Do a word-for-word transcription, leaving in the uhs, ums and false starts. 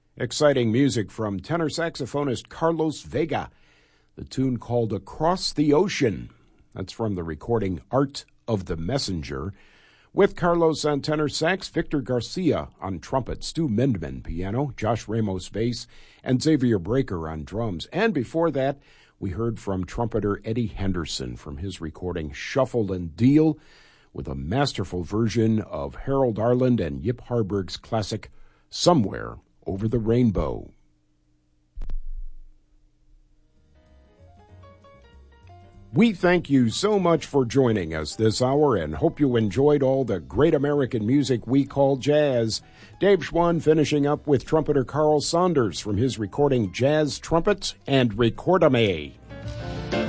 Exciting music from tenor saxophonist Carlos Vega. The tune called Across the Ocean. That's from the recording Art of the Messenger. With Carlos on tenor sax, Victor Garcia on trumpet, Stu Mendman piano, Josh Ramos bass, and Xavier Breaker on drums. And before that, we heard from trumpeter Eddie Henderson from his recording Shuffle and Deal, with a masterful version of Harold Arland and Yip Harburg's classic Somewhere Over the Rainbow. We thank you so much for joining us this hour and hope you enjoyed all the great American music we call jazz. Dave Schwann finishing up with trumpeter Carl Saunders from his recording Jazz Trumpets and Record-A-Me.